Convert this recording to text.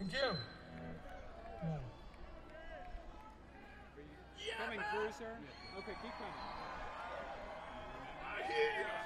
Jim. Coming through, sir? Okay, keep coming. I hear you.